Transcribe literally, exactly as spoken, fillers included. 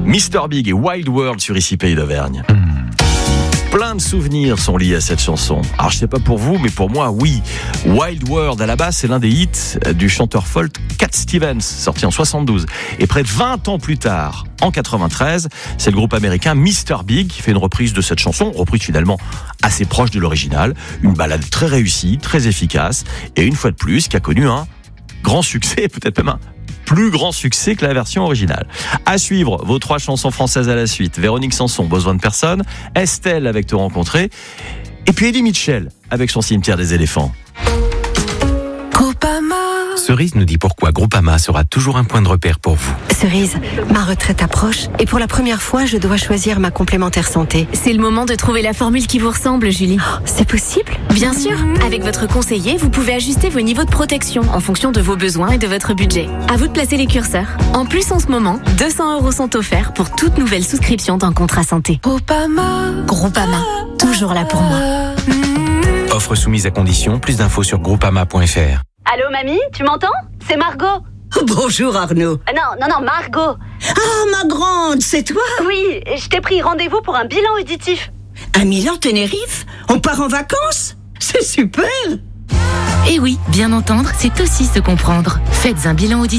mister Big et Wild World sur Ici Pays d'Auvergne. Mmh. Plein de souvenirs sont liés à cette chanson. Alors je sais pas pour vous, mais pour moi, oui. Wild World, à la base, c'est l'un des hits du chanteur folk Cat Stevens, sorti en soixante-douze. Et près de vingt ans plus tard, en quatre-vingt-treize, c'est le groupe américain mister Big qui fait une reprise de cette chanson, reprise finalement assez proche de l'original. Une ballade très réussie, très efficace, et une fois de plus, qui a connu un grand succès, peut-être même un plus grand succès que la version originale. À suivre, vos trois chansons françaises à la suite. Véronique Sanson, Besoin de personne. Estelle avec Te rencontrer. Et puis Eddie Mitchell avec son Cimetière des éléphants. Groupama. Cerise nous dit pourquoi Groupama sera toujours un point de repère pour vous. Cerise, ma retraite approche et pour la première fois, je dois choisir ma complémentaire santé. C'est le moment de trouver la formule qui vous ressemble, Julie. Oh, c'est possible ? Bien sûr. Avec votre conseiller, vous pouvez ajuster vos niveaux de protection en fonction de vos besoins et de votre budget. À vous de placer les curseurs. En plus, en ce moment, deux cents euros sont offerts pour toute nouvelle souscription d'un contrat santé. Groupama. Groupama, toujours là pour moi. Offre soumise à condition. Plus d'infos sur groupama point f r. Allô, mamie, tu m'entends ? C'est Margot. Bonjour Arnaud. Ah non, non, non, Margot. Ah, ma grande, c'est toi ? Oui, je t'ai pris rendez-vous pour un bilan auditif. À Milan, Tenerife ? On part en vacances ? C'est super ! Et oui, bien entendre, c'est aussi se comprendre. Faites un bilan auditif